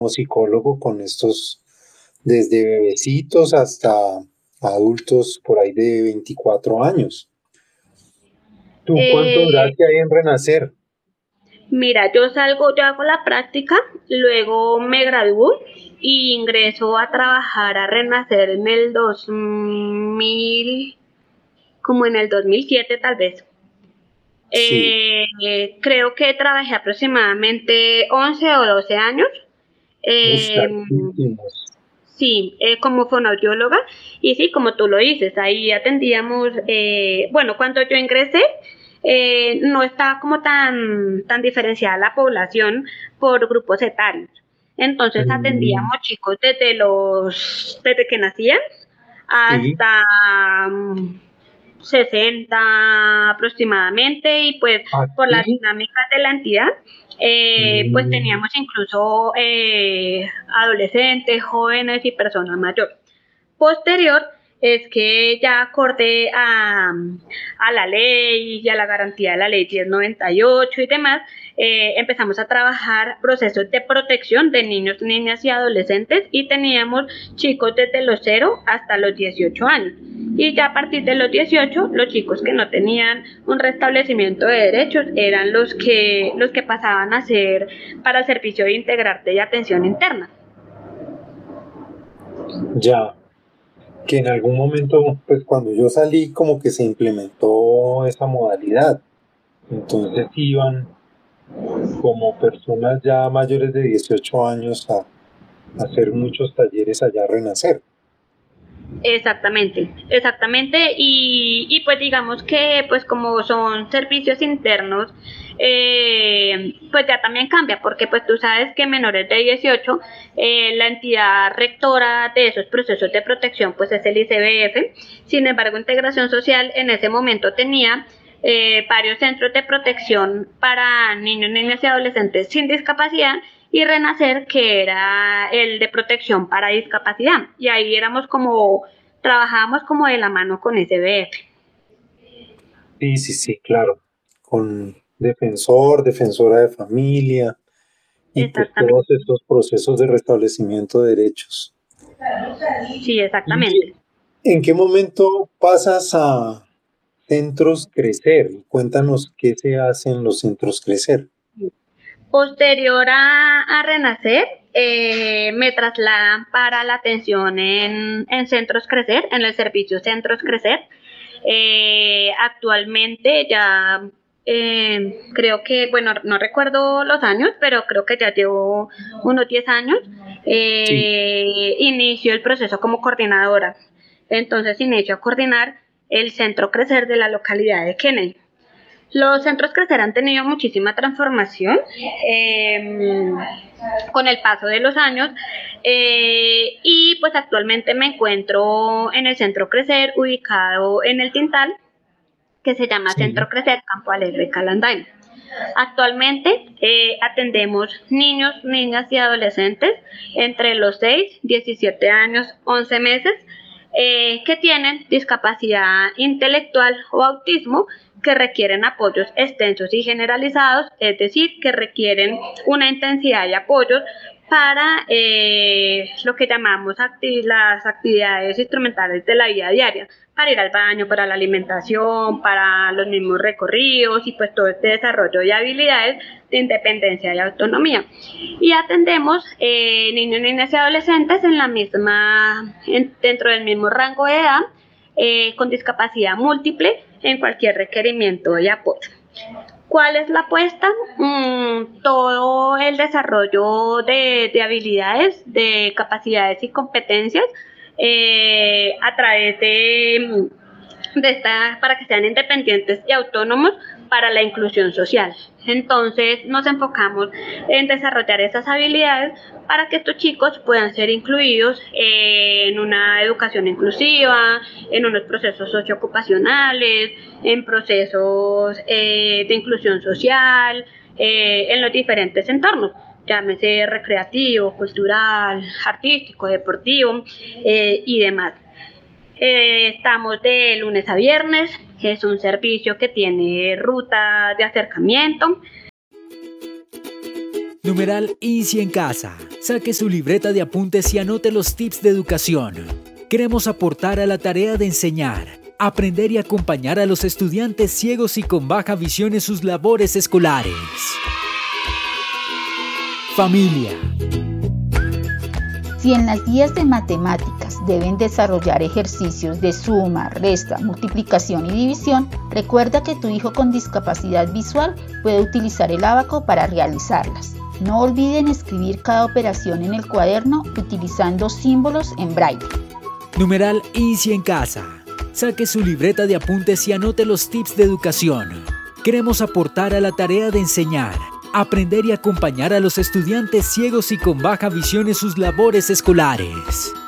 como psicólogo con estos, desde bebecitos hasta adultos por ahí de 24 años. ¿Tú cuánto Eh, duraste ahí en Renacer? Mira, yo hago la práctica, luego me gradúo y ingreso a trabajar a Renacer en el 2000, como en el 2007 tal vez. Sí, Creo que trabajé aproximadamente 11 o 12 años. Eh, hartísimos. sí, como fonoaudióloga. Y sí, como tú lo dices, ahí atendíamos, bueno, cuando yo ingresé, no estaba como tan diferenciada la población por grupos etarios. Entonces Mm, atendíamos chicos desde que nacían sí, hasta 60 aproximadamente, y pues por las aquí. dinámicas de la entidad, pues Mm, teníamos incluso adolescentes, jóvenes y personas mayores. Posterior es que ya acorde a la ley y a la garantía de la ley 1098 y demás, empezamos a trabajar procesos de protección de niños, niñas y adolescentes, y teníamos chicos desde los 0 hasta los 18 años. Y ya a partir de los 18, los chicos que no tenían un restablecimiento de derechos eran los que pasaban a ser para el servicio de integrarte y atención interna. ya, que en algún momento, pues cuando yo salí, como que se implementó esa modalidad. Entonces iban como personas ya mayores de 18 años a hacer muchos talleres allá a Renacer. Exactamente, exactamente, y pues digamos que pues como son servicios internos, pues ya también cambia, porque pues tú sabes que menores de 18, la entidad rectora de esos procesos de protección pues es el ICBF. Sin embargo, Integración Social en ese momento tenía varios centros de protección para niños, niñas y adolescentes sin discapacidad, y Renacer, que era el de protección para discapacidad. Y ahí trabajábamos como de la mano con SBF. Sí, sí, sí, claro. Con defensor, defensora de familia y pues todos Exactamente. estos procesos de restablecimiento de derechos. Sí, ¿Y exactamente. en qué momento pasas a centros Crecer? Cuéntanos qué se hace en los centros Crecer. Posterior a Renacer, me trasladan para la atención en Centros Crecer, en el servicio Centros Crecer. Actualmente ya creo que, bueno, no recuerdo los años, pero creo que ya llevo unos 10 años. Sí. Inicio el proceso como coordinadora. Entonces inicio a coordinar el Centro Crecer de la localidad de Kennedy. Los centros Crecer han tenido muchísima transformación eh, con el paso de los años, y pues actualmente me encuentro en el Centro Crecer ubicado en el Tintal, que se llama Sí. Centro Crecer Campo Alegre Calandain. Actualmente atendemos niños, niñas y adolescentes entre los 6, 17 años, 11 meses, que tienen discapacidad intelectual o autismo, que requieren apoyos extensos y generalizados, es decir, que requieren una intensidad de apoyos para lo que llamamos las actividades instrumentales de la vida diaria, para ir al baño, para la alimentación, para los mismos recorridos y pues todo este desarrollo de habilidades de independencia y autonomía. Y atendemos niños, niñas y adolescentes dentro del mismo rango de edad, con discapacidad múltiple en cualquier requerimiento y apoyo. ¿Cuál es la apuesta? Todo el desarrollo de habilidades, de capacidades y competencias, a través para que sean independientes y autónomos para la inclusión social. Entonces nos enfocamos en desarrollar esas habilidades para que estos chicos puedan ser incluidos en una educación inclusiva, en unos procesos socioocupacionales, en procesos de inclusión social, en los diferentes entornos, llámese recreativo, cultural, artístico, deportivo, y demás. Estamos de lunes a viernes, es un servicio que tiene ruta de acercamiento. Numeral INSI en casa. Saque su libreta de apuntes y anote los tips de educación. Queremos aportar a la tarea de enseñar, aprender y acompañar a los estudiantes ciegos y con baja visión en sus labores escolares. Familia. Si en las guías de matemáticas deben desarrollar ejercicios de suma, resta, multiplicación y división, recuerda que tu hijo con discapacidad visual puede utilizar el ábaco para realizarlas. No olviden escribir cada operación en el cuaderno utilizando símbolos en braille. Numeral INSI en casa. Saque su libreta de apuntes y anote los tips de educación. Queremos aportar a la tarea de enseñar, aprender y acompañar a los estudiantes ciegos y con baja visión en sus labores escolares.